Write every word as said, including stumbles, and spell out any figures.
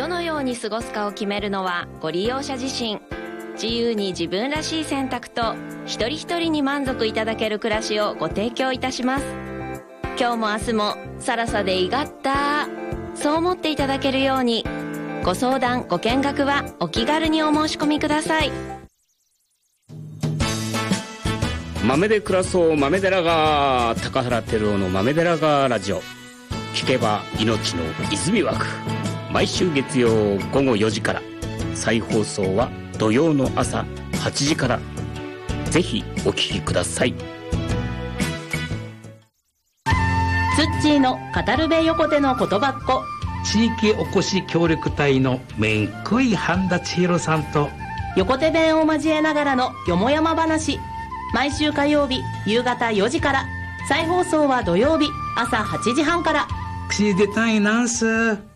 どのように過ごすかを決めるのはご利用者自身。自由に自分らしい選択と一人一人に満足いただける暮らしをご提供いたします。今日も明日もサラサでいがったそう思っていただけるように、ご相談ご見学はお気軽にお申し込みください。 豆で暮らそう豆寺が高原照夫の豆寺がラジオ、聞けば命の泉枠。毎週月曜午後よじから、再放送は土曜の朝はちじから。ぜひお聞きください。 ツッチーの語るべ横手の言葉っ子、 地域おこし協力隊のめんこい半田千尋さんと横手弁を交えながらのよもやま話。毎週火曜日夕方よじから、再放送は土曜日朝はちじはんから。 口出たいなんす。